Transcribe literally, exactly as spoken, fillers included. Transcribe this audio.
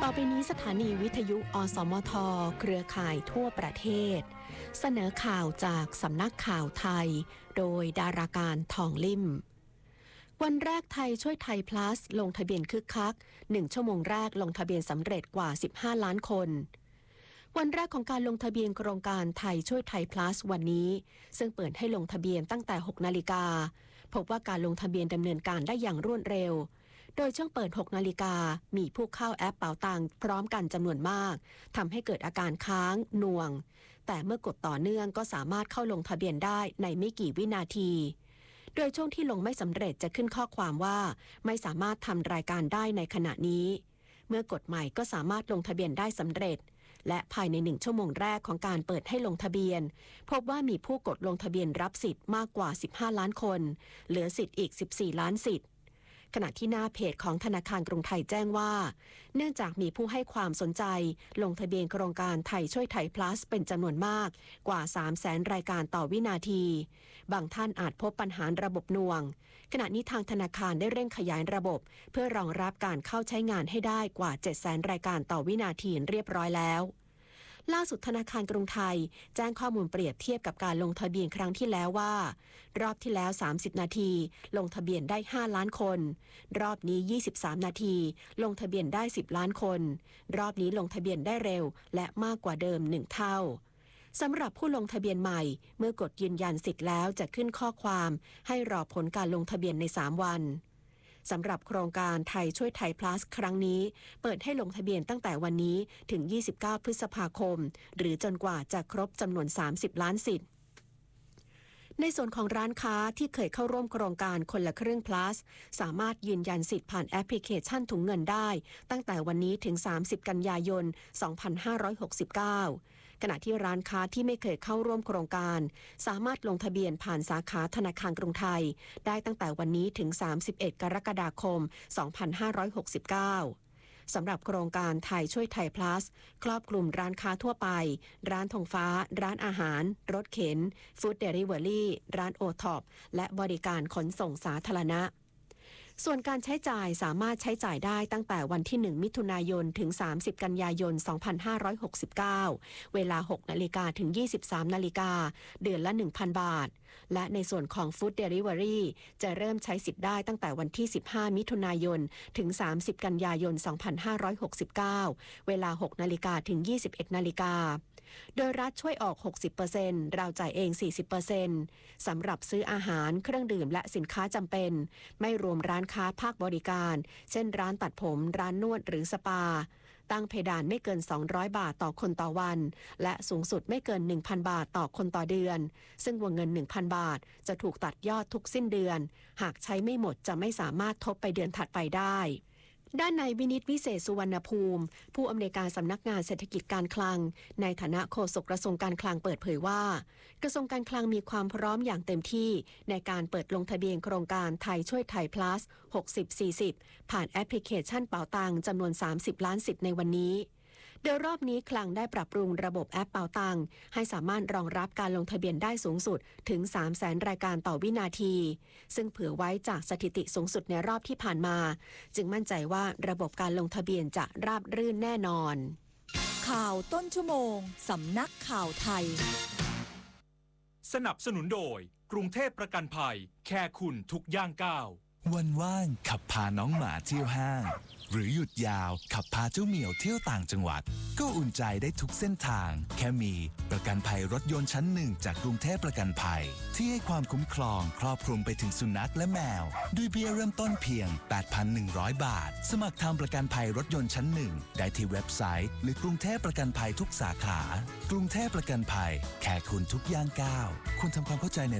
อไปนี้สถานีวิทยุอสมทเครือข่ายทั่วประเทศเสนอข่าวจากสำนักข่าวไทยโดยดาราการทองลิ่มวันแรกไทยช่วยไทย plus ลงทะเบียนคึกคักหนึ่งชั่วโมงแรกลงทะเบียนสำเร็จกว่าสิบห้าล้านคนวันแรกของการลงทะเบียนโครงการไทยช่วยไทย plus วันนี้ซึ่งเปิดให้ลงทะเบียนตั้งแต่หกนาฬิกาพบว่าการลงทะเบียนดำเนินการได้อย่างรวดเร็วโดยช่วงเปิดหกนาฬิกามีผู้เข้าแอปเป๋าตังค์พร้อมกันจำนวนมากทำให้เกิดอาการค้างหน่วงแต่เมื่อกดต่อเนื่องก็สามารถเข้าลงทะเบียนได้ในไม่กี่วินาทีโดยช่วงที่ลงไม่สำเร็จจะขึ้นข้อความว่าไม่สามารถทำรายการได้ในขณะนี้เมื่อกดใหม่ก็สามารถลงทะเบียนได้สำเร็จและภายในหนึ่งชั่วโมงแรกของการเปิดให้ลงทะเบียนพบว่ามีผู้กดลงทะเบียนรับสิทธิ์มากกว่าสิบห้าล้านคนเหลือสิทธิ์อีกสิบสี่ล้านสิทธิ์ขณะที่หน้าเพจของธนาคารกรุงไทยแจ้งว่าเนื่องจากมีผู้ให้ความสนใจลงทะเบียนโครงการไทยช่วยไทย plus เป็นจำนวนมากกว่า สามแสน รายการต่อวินาทีบางท่านอาจพบปัญหาระบบหน่วงขณะนี้ทางธนาคารได้เร่งขยายระบบเพื่อรองรับการเข้าใช้งานให้ได้กว่า เจ็ดแสน รายการต่อวินาทีเรียบร้อยแล้วล่าสุดธนาคารกรุงไทยแจ้งข้อมูลเปรียบเทียบกับการลงทะเบียนครั้งที่แล้วว่ารอบที่แล้วสามสิบนาทีลงทะเบียนได้ห้าล้านคนรอบนี้ยี่สิบสามนาทีลงทะเบียนได้สิบล้านคนรอบนี้ลงทะเบียนได้เร็วและมากกว่าเดิมหนึ่งเท่าสำหรับผู้ลงทะเบียนใหม่เมื่อกดยืนยันสิทธิ์แล้วจะขึ้นข้อความให้รอผลการลงทะเบียนในสามวันสำหรับโครงการไทยช่วยไทย plus ครั้งนี้เปิดให้ลงทะเบียนตั้งแต่วันนี้ถึงยี่สิบเก้าพฤษภาคมหรือจนกว่าจะครบจำนวนสามสิบล้านสิทธิ์ในส่วนของร้านค้าที่เคยเข้าร่วมโครงการคนละครึ่ง plus สามารถยืนยันสิทธิ์ผ่านแอปพลิเคชันถุงเงินได้ตั้งแต่วันนี้ถึงสามสิบกันยายนสองพันห้าร้อยหกสิบเก้าขณะที่ร้านค้าที่ไม่เคยเข้าร่วมโครงการสามารถลงทะเบียนผ่านสาขาธนาคารกรุงไทยได้ตั้งแต่วันนี้ถึงสามสิบเอ็ดกรกฎาคมสองพันห้าร้อยหกสิบเก้าสำหรับโครงการไทยช่วยไทย plus ครอบคลุมร้านค้าทั่วไปร้านธงฟ้าร้านอาหารรถเข็นฟู้ดเดลิเวอรี่ร้านโอท็อปและบริการขนส่งสาธารณะส่วนการใช้จ่ายสามารถใช้จ่ายได้ตั้งแต่วันที่หนึ่งมิถุนายนถึงสามสิบกันยายนสองพันห้าร้อยหกสิบเก้าเวลาหกนาฬิกาถึงยี่สิบสามนาฬิกาเดือนละ หนึ่งพัน บาทและในส่วนของ Food Delivery จะเริ่มใช้สิทธิ์ได้ตั้งแต่วันที่สิบห้ามิถุนายนถึงสามสิบกันยายนสองพันห้าร้อยหกสิบเก้าเวลาหกนาฬิกาถึงยี่สิบเอ็ดนาฬิกาโดยรัฐช่วยออก หกสิบเปอร์เซ็นต์ เราจ่ายเอง สี่สิบเปอร์เซ็นต์ สำหรับซื้ออาหารเครื่องดื่มและสินค้าจำเป็นไม่รวมร้านค้าภาคบริการเช่นร้านตัดผมร้านนวดหรือสปาตั้งเพดานไม่เกินสองร้อยบาทต่อคนต่อวันและสูงสุดไม่เกิน หนึ่งพัน บาทต่อคนต่อเดือนซึ่งวงเงิน หนึ่งพัน บาทจะถูกตัดยอดทุกสิ้นเดือนหากใช้ไม่หมดจะไม่สามารถทบไปเดือนถัดไปได้ด้านนายวินิตวิเศษสุวรรณภูมิผู้อำนวยการสำนักงานเศรษฐกิจการคลังในฐานะโฆษกกระทรวงการคลังเปิดเผยว่ากระทรวงการคลังมีความพร้อมอย่างเต็มที่ในการเปิดลงทะเบียนโครงการไทยช่วยไทย plus หกสิบ สี่สิบผ่านแอปพลิเคชันเป๋าตังจำนวนสามสิบล้านสิทธิ์ในวันนี้โดยรอบนี้คลังได้ปรับปรุงระบบแอปเป๋าตังให้สามารถรองรับการลงทะเบียนได้สูงสุดถึง สามแสน รายการต่อวินาทีซึ่งเผื่อไว้จากสถิติสูงสุดในรอบที่ผ่านมาจึงมั่นใจว่าระบบการลงทะเบียนจะราบรื่นแน่นอนข่าวต้นชั่วโมงสำนักข่าวไทยสนับสนุนโดยกรุงเทพประกันภัยแค่คุณทุกย่างก้าววันว่างขับพาน้องหมาเที่ยวห้างหรือหยุดยาวขับพาเจ้าเหมียวเที่ยวต่างจังหวัดก็อุ่นใจได้ทุกเส้นทางแค่มีประกันภัยรถยนต์ชั้นหนึ่งจากกรุงเทพประกันภัยที่ให้ความคุ้มครองครอบคลุมไปถึงสุนัขและแมวด้วยเบี้ยเริ่มต้นเพียง แปดพันหนึ่งร้อย บาทสมัครทำประกันภัยรถยนต์ชั้นหนึ่งได้ที่เว็บไซต์หรือกรุงเทพประกันภัยทุกสาขากรุงเทพประกันภัยแค่คุณทุกย่างก้าวคุณทำความเข้าใจใน